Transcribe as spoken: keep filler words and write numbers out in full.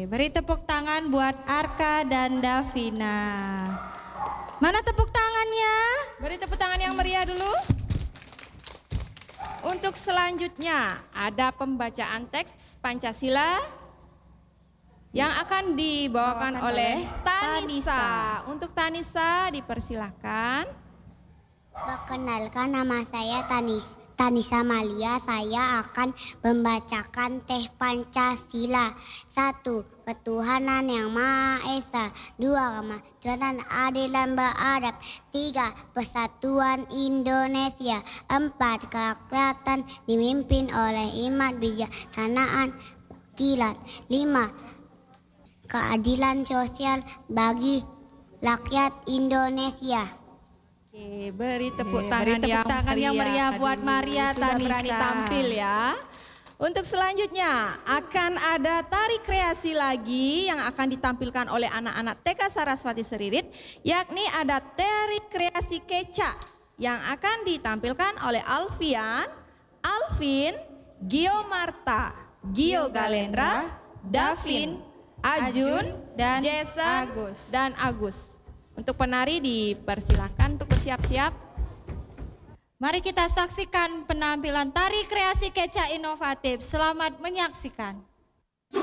beri tepuk tangan buat Arka dan Davina. Mana tepuk tangannya? Beri tepuk tangan yang meriah dulu. Untuk selanjutnya ada pembacaan teks Pancasila yang akan dibawakan Bawakan oleh oleh Tanisa. Tanisa. Untuk Tanisa dipersilahkan. Perkenalkan, nama saya Tanis, Tanisa Malia. Saya akan membacakan teks Pancasila. Satu, ketuhanan yang Maha Esa. Dua, kemajuan adil dan beradab. Tiga, persatuan Indonesia. Empat, kerakyatan dipimpin oleh hikmat bijaksanaan keadilan. Lima, keadilan sosial bagi rakyat Indonesia. Oke, beri tepuk Oke, tangan, beri tepuk yang, tangan yang meriah buat Aduh, Maria sudah berani Tanisa. tampil ya. Untuk selanjutnya akan ada tari kreasi lagi yang akan ditampilkan oleh anak-anak T K Saraswati Seririt, yakni ada tari kreasi keca yang akan ditampilkan oleh Alfian, Alvin, Gio Marta, Gio Galendra, Davin, Ajun, dan Jason, Agus. dan Agus. Untuk penari dipersilahkan untuk bersiap-siap. Mari kita saksikan penampilan tari kreasi keca inovatif. Selamat menyaksikan.